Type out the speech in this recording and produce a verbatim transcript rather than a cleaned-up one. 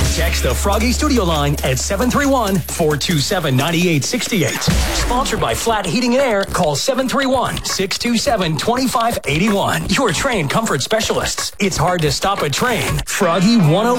Text the Froggy Studio line at seven three one, four two seven, nine eight six eight. Sponsored by Flat Heating and Air. Call seven three one, six two seven, two five eight one. Your train comfort specialists. It's hard to stop a train. Froggy one oh